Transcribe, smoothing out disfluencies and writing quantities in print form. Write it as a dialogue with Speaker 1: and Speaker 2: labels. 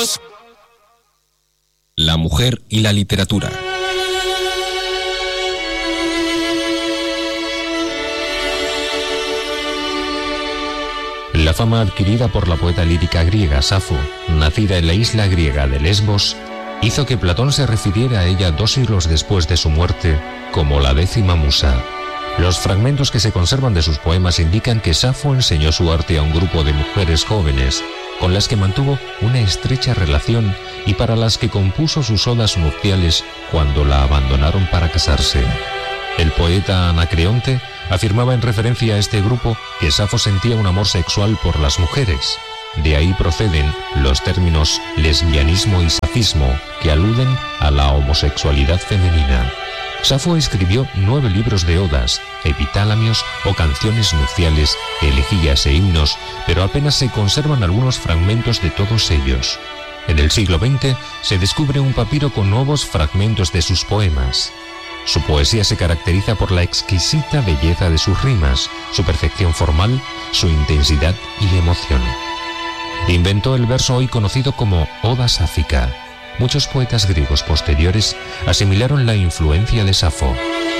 Speaker 1: La mujer y la literatura.
Speaker 2: La fama adquirida por la poeta lírica griega Safo, nacida en la isla griega de Lesbos, hizo que Platón se refiriera a ella 2 siglos después de su muerte como la 10ª musa. Los fragmentos que se conservan de sus poemas indican que Safo enseñó su arte a un grupo de mujeres jóvenes, con las que mantuvo una estrecha relación y para las que compuso sus odas nupciales cuando la abandonaron para casarse. El poeta Anacreonte afirmaba en referencia a este grupo que Safo sentía un amor sexual por las mujeres. De ahí proceden los términos lesbianismo y safismo, que aluden a la homosexualidad femenina. Safo escribió 9 libros de odas, epitálamios o canciones nupciales, elegías e himnos, pero apenas se conservan algunos fragmentos de todos ellos. En el siglo XX se descubre un papiro con nuevos fragmentos de sus poemas. Su poesía se caracteriza por la exquisita belleza de sus rimas, su perfección formal, su intensidad y emoción. Inventó el verso hoy conocido como Oda Sáfica. Muchos poetas griegos posteriores asimilaron la influencia de Safo.